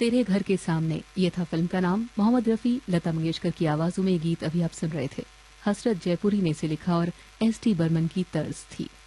तेरे घर के सामने, ये था फिल्म का नाम। मोहम्मद रफी, लता मंगेशकर की आवाजों में ये गीत अभी आप सुन रहे थे। हसरत जयपुरी ने इसे लिखा और एस टी बर्मन की तर्ज थी।